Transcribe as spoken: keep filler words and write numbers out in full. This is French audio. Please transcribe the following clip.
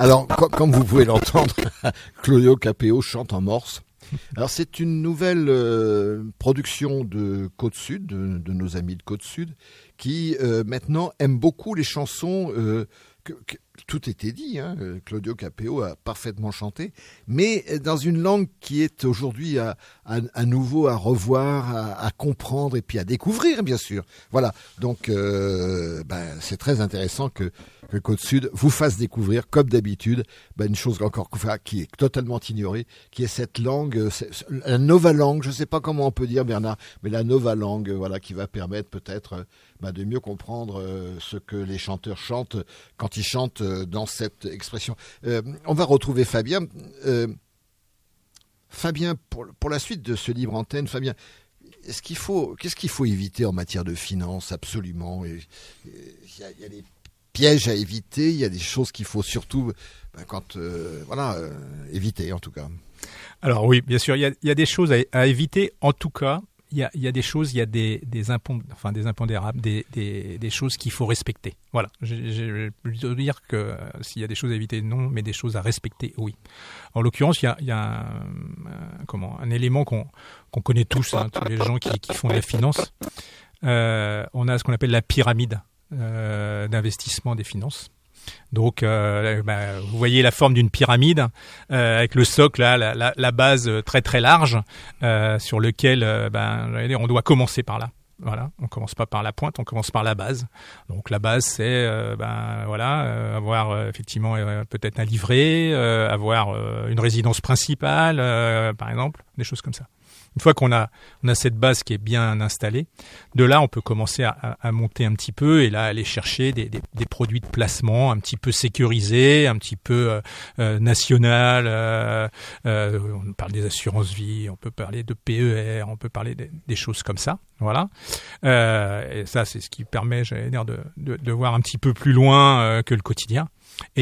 Alors, co- comme vous pouvez l'entendre, Claudio Capéo chante en morse. Alors, c'est une nouvelle euh, production de Côte-Sud, de, de nos amis de Côte-Sud, qui euh, maintenant aiment beaucoup les chansons. Euh, que, que, tout était dit, hein. Claudio Capéo a parfaitement chanté, mais dans une langue qui est aujourd'hui à, à, à nouveau à revoir, à, à comprendre et puis à découvrir, bien sûr. Voilà, donc euh, ben, c'est très intéressant que, que Côte-Sud vous fasse découvrir, comme d'habitude, ben, une chose encore qui est totalement ignorée, qui est cette langue, c'est, la nova langue, je ne sais pas comment on peut dire, Bernard, mais la nova langue, voilà, qui va permettre peut-être ben, de mieux comprendre euh, ce que les chanteurs chantent quand ils chantent euh, dans cette expression. Euh, on va retrouver Fabien. Euh, Fabien, pour, pour la suite de ce libre antenne, Fabien, est-ce qu'il faut, qu'est-ce qu'il faut éviter en matière de finances, absolument? Il y, y a des pièges à éviter, il y a des choses qu'il faut surtout, ben, quand, euh, voilà, euh, éviter en tout cas. Alors oui, bien sûr, il y a, il y a des choses à, à éviter, en tout cas. Il y a, il y a des choses, il y a des, des, impond, enfin, des impondérables, des, des, des choses qu'il faut respecter. Voilà. Je, je vais plutôt dire que euh, s'il y a des choses à éviter, non, mais des choses à respecter, oui. En l'occurrence, il y a, il y a un, un, comment, un élément qu'on, qu'on connaît tous, hein, tous les gens qui, qui font de la finance. Euh, on a ce qu'on appelle la pyramide euh, d'investissement des finances. Donc, euh, bah, vous voyez la forme d'une pyramide euh, avec le socle, là, la, la, la base très très large euh, sur lequel euh, bah, on doit commencer par là. Voilà, on commence pas par la pointe, on commence par la base. Donc la base, c'est euh, ben voilà, euh, avoir euh, effectivement euh, peut-être un livret, euh, avoir euh, une résidence principale, euh, par exemple, des choses comme ça. Une fois qu'on a on a cette base qui est bien installée, de là on peut commencer à, à, à monter un petit peu et là aller chercher des, des, des produits de placement un petit peu sécurisés, un petit peu euh, euh, national. Euh, euh, on parle des assurances vie, on peut parler de P E R, on peut parler des, des choses comme ça. Voilà. Euh, et ça c'est ce qui permet, j'allais dire, de, de, de voir un petit peu plus loin euh, que le quotidien.